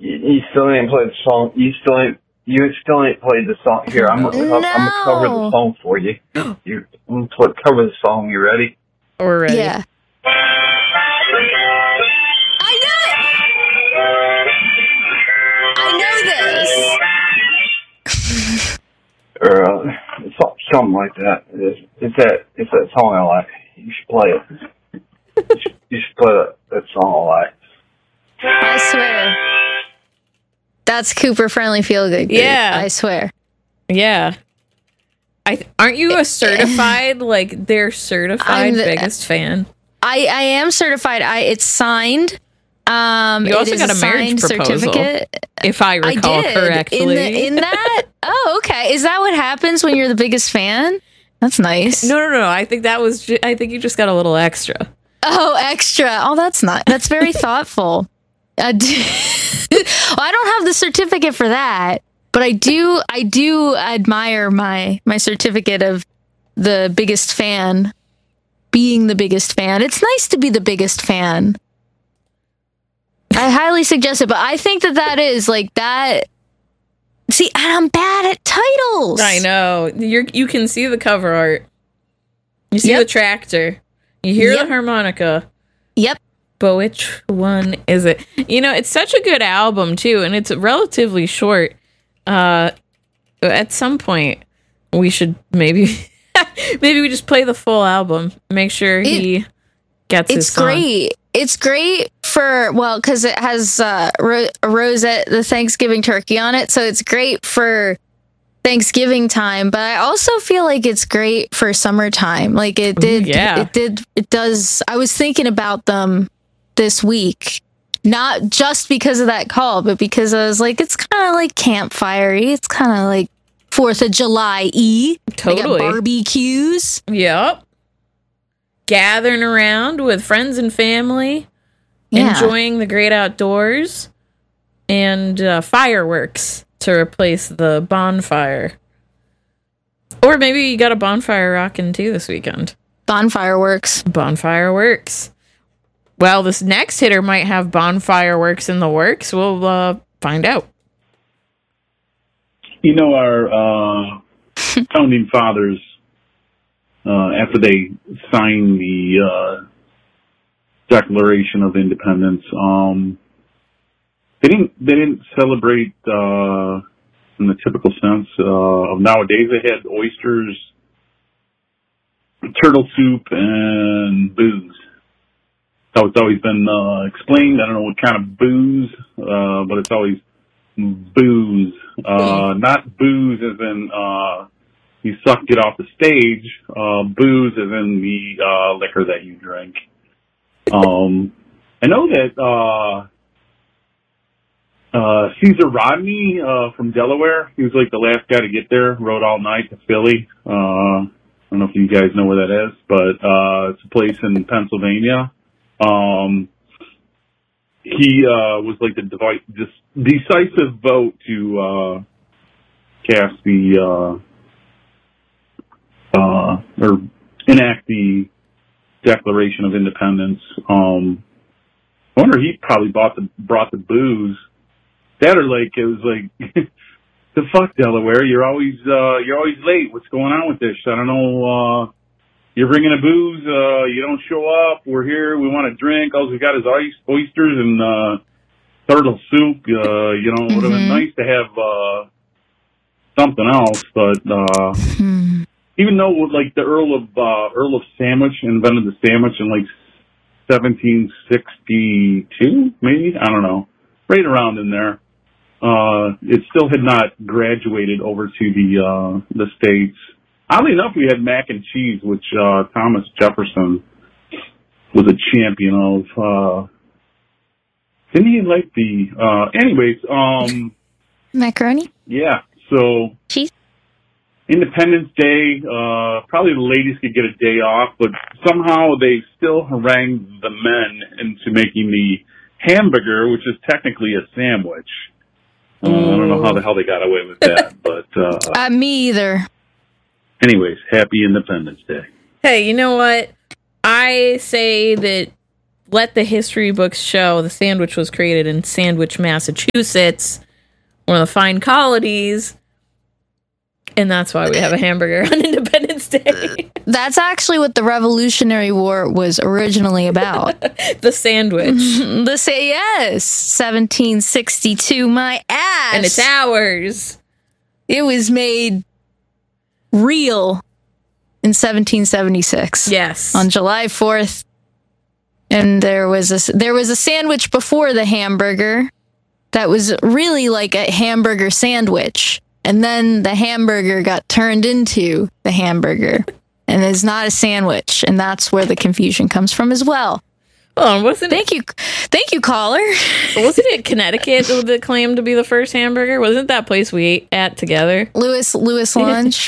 You still ain't played the song. You still ain't played the song. Here, I'm gonna cover the song for you. I'm gonna cover the song. You ready? We're ready. Yeah. I know this. It's something like that. It's that song I like. You should play it. You should play that song I like. I swear. That's Cooper Friendly Feel Good. Yeah. I swear. Yeah. Aren't you a certified, like, their certified biggest fan? I am certified. It's signed. You also got a marriage proposal, certificate. if I recall correctly. In that? Oh, okay. Is that what happens when you're the biggest fan? That's nice. No. I think I think you just got a little extra. Oh, extra. Oh, that's not. That's very thoughtful. Well, I don't have the certificate for that, but I do admire my certificate of the biggest fan, being the biggest fan. It's nice to be the biggest fan. I highly suggest it, but I think that is like that. See, and I'm bad at titles. I know. You can see the cover art. You see the tractor. You hear the harmonica. Yep. But which one is it? You know, it's such a good album, too, and it's relatively short. At some point, we should maybe we just play the full album. Make sure he gets his song. It's great. It's great because it has Rosette, the Thanksgiving turkey on it, so it's great for Thanksgiving time, but I also feel like it's great for summertime. Like it does. I was thinking about them this week, not just because of that call, but because I was like, it's kind of like campfire-y. It's kind of like 4th of July-y. Totally. They got barbecues. Yep. Gathering around with friends and family, enjoying the great outdoors, and fireworks to replace the bonfire. Or maybe you got a bonfire rocking too this weekend. Bonfire works. Well, this next hitter might have bonfire works in the works. We'll find out. You know, our founding fathers, after they signed the Declaration of Independence, they didn't celebrate in the typical sense of nowadays. They had oysters, turtle soup, and booze. That's always been explained. I don't know what kind of booze, but it's always booze. Not booze as in you sucked it off the stage. Booze as in the liquor that you drink. I know that Caesar Rodney from Delaware, he was like the last guy to get there, rode all night to Philly. I don't know if you guys know where that is, but it's a place in Pennsylvania. He was like the decisive vote to cast the or enact the Declaration of Independence. I wonder he probably brought the booze. That or like it was like the fuck Delaware, you're always late. What's going on with this? I don't know. You're bringing a booze. You don't show up. We're here. We want to drink. All we got is oysters and turtle soup. You know, it would have been nice to have something else. But even though like the Earl of Sandwich invented the sandwich in like 1762, maybe, I don't know, right around in there. It still had not graduated over to the States. Oddly enough, we had mac and cheese, which Thomas Jefferson was a champion of. Didn't he like the... anyways, macaroni? Yeah, so... Cheese? Independence Day, probably the ladies could get a day off, but somehow they still harangued the men into making the hamburger, which is technically a sandwich. I don't know how the hell they got away with that, but... me either. Anyways, happy Independence Day. Hey, you know what? I say that let the history books show the sandwich was created in Sandwich, Massachusetts, one of the fine colonies. And that's why we have a hamburger on Independence Day. That's actually what the Revolutionary War was originally about. The sandwich. Yes, 1762, my ass. And it's ours. It was made real in 1776. Yes. On July 4th. And there was a sandwich before the hamburger that was really like a hamburger sandwich. And then the hamburger got turned into the hamburger and is not a sandwich. And that's where the confusion comes from as well. Oh, Thank you, caller. Wasn't it Connecticut that claimed to be the first hamburger? Wasn't that place we ate at together? Lewis Lunch.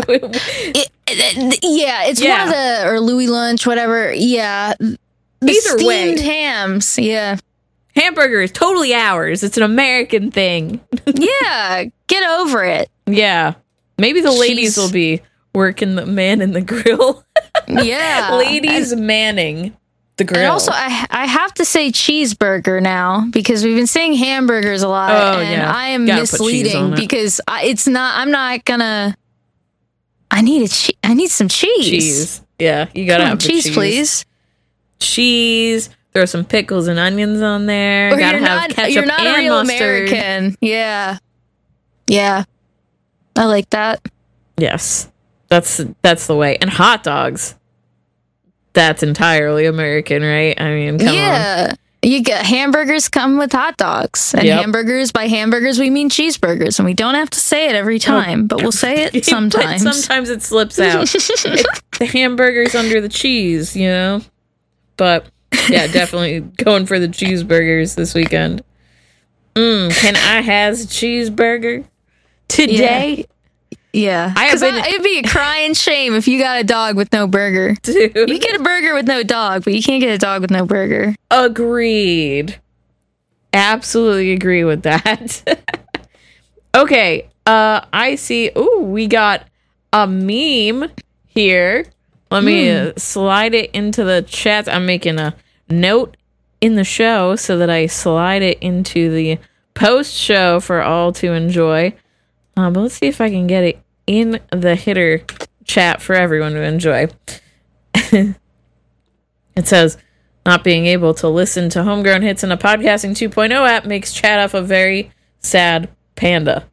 It's one of the, or Louis Lunch, whatever. Yeah. Either way. Steamed hams. Yeah. Hamburger is totally ours. It's an American thing. Yeah, get over it. Yeah. Maybe the ladies will be working the man in the grill. Yeah. Ladies manning the grill. And also, I have to say cheeseburger now, because we've been saying hamburgers a lot. Oh, and yeah. I am Gotta misleading because I'm not gonna. I need some cheese. Cheese. Yeah, you gotta have the cheese, please. Cheese. Throw some pickles and onions on there. Or Gotta have ketchup you're not and a real mustard. American. Yeah. Yeah. I like that. Yes. That's the way. And hot dogs. That's entirely American, right? I mean, come on. You get hamburgers come with hot dogs. And hamburgers, by hamburgers, we mean cheeseburgers. And we don't have to say it every time, but we'll say it sometimes. But sometimes it slips out. The hamburger's under the cheese, you know? But yeah, definitely going for the cheeseburgers this weekend. Can I has a cheeseburger today? Yeah. It'd be a crying shame if you got a dog with no burger. Dude. You get a burger with no dog, but you can't get a dog with no burger. Agreed. Absolutely agree with that. Okay. I see. Ooh, we got a meme here. Let me slide it into the chat. I'm making a note in the show so that I slide it into the post show for all to enjoy. But let's see if I can get it in the hitter chat for everyone to enjoy. It says, not being able to listen to Homegrown Hits in a Podcasting 2.0 app makes Chadoff a very sad panda.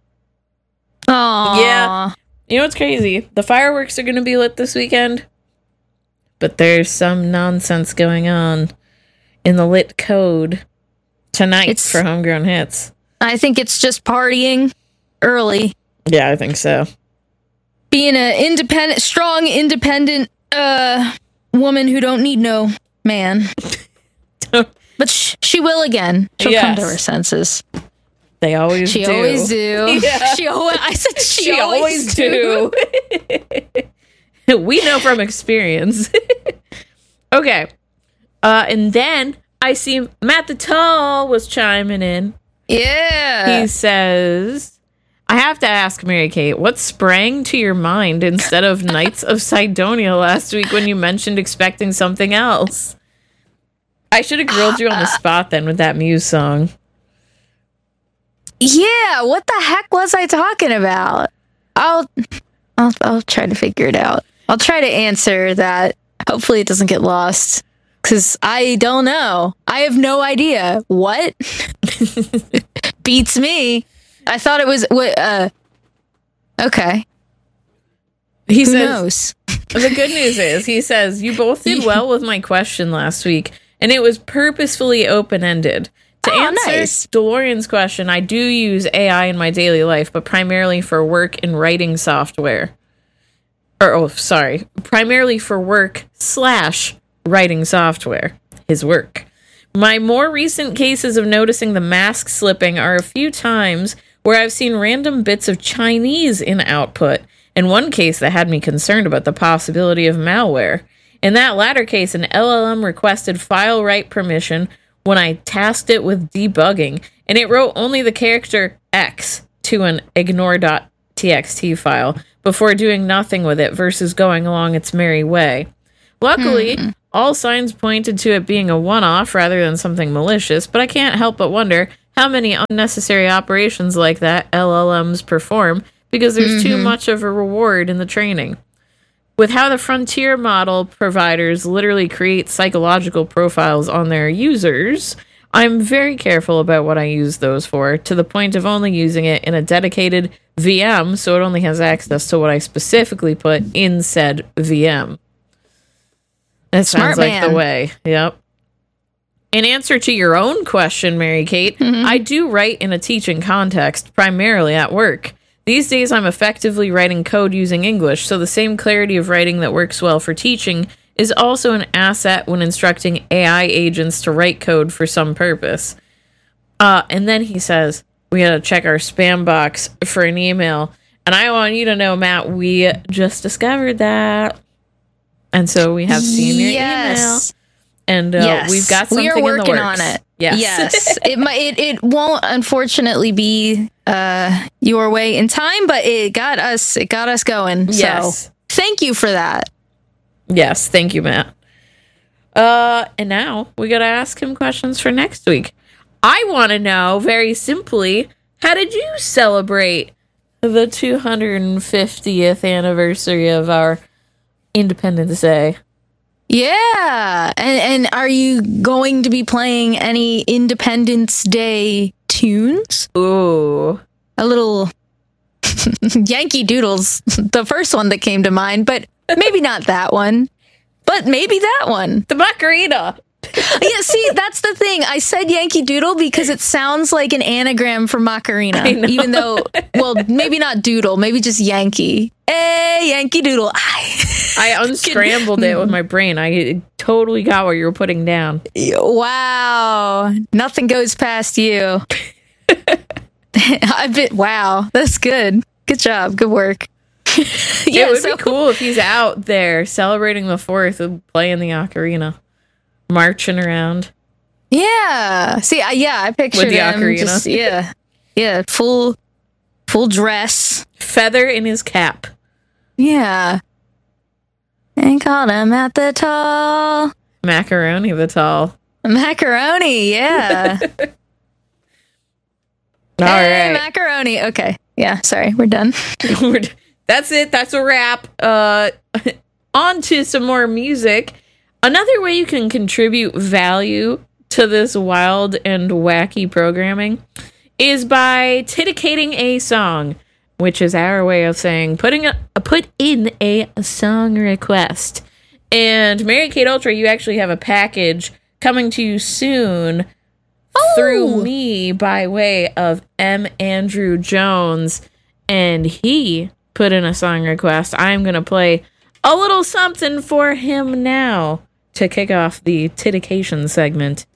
Aww. Yeah. You know what's crazy? The fireworks are going to be lit this weekend, but there's some nonsense going on in the lit code tonight for Homegrown Hits. I think it's just partying early. Yeah, I think so. Being an strong, independent woman who don't need no man. But she will again. She'll come to her senses. They always do. She always do. Yeah. I said she always do. We know from experience. Okay. And then I see Matt the Tall was chiming in. Yeah. He says, I have to ask Mary Kate, what sprang to your mind instead of Knights of Sidonia last week when you mentioned expecting something else? I should have grilled you on the spot then with that Muse song. Yeah, what the heck was I talking about? I'll try to figure it out. I'll try to answer that. Hopefully it doesn't get lost, because I don't know. I have no idea. What? Beats me. I thought it was okay. He Who says, knows? The good news is, he says, you both did well with my question last week, and it was purposefully open-ended. To answer DeLorean's question, I do use AI in my daily life, but primarily for work and writing software. Primarily for work/writing software. His work. My more recent cases of noticing the mask slipping are a few times where I've seen random bits of Chinese in output, and one case that had me concerned about the possibility of malware. In that latter case, an LLM requested file write permission when I tasked it with debugging, and it wrote only the character X to an ignore.txt file before doing nothing with it versus going along its merry way. Luckily, All signs pointed to it being a one-off rather than something malicious, but I can't help but wonder how many unnecessary operations like that LLMs perform because there's too much of a reward in the training. With how the frontier model providers literally create psychological profiles on their users, I'm very careful about what I use those for, to the point of only using it in a dedicated VM, so it only has access to what I specifically put in said VM. That sounds like the way. Yep. In answer to your own question, Mary Kate, I do write in a teaching context, primarily at work. These days, I'm effectively writing code using English, so the same clarity of writing that works well for teaching is also an asset when instructing AI agents to write code for some purpose. And then he says, we gotta check our spam box for an email. And I want you to know, Matt, we just discovered that. And so we have seen your email. And we've got something in the works. We are working on it. Yes. It won't unfortunately be your way in time, but it got us going. Yes. So thank you for that. Yes, thank you, Matt. And now we got to ask him questions for next week. I want to know, very simply, how did you celebrate the 250th anniversary of our Independence Day? Yeah, and are you going to be playing any Independence Day tunes? Ooh. A little Yankee Doodle's the first one that came to mind, but maybe not that one. But maybe that one. The Macarena. Yeah, see, that's the thing. I said Yankee Doodle because it sounds like an anagram for Macarena. Even though, well, maybe not Doodle, maybe just Yankee. Hey, Yankee Doodle. I unscrambled it with my brain. I totally got what you were putting down. Wow. Nothing goes past you. Wow, that's good. Good job. Good work. Yeah, it would be cool if he's out there celebrating the 4th and playing the ocarina, marching around. Yeah. See, I pictured with the him ocarina. Yeah, full dress, feather in his cap. Yeah. And called him at the tall macaroni. The tall macaroni. Yeah. All right, macaroni. Okay. Yeah. Sorry, we're done. That's it. That's a wrap. On to some more music. Another way you can contribute value to this wild and wacky programming is by titicating a song, which is our way of saying put in a song request. And Mary Kate Ultra, you actually have a package coming to you soon through me by way of M. Andrew Jones, and he put in a song request. I'm going to play a little something for him now to kick off the titication segment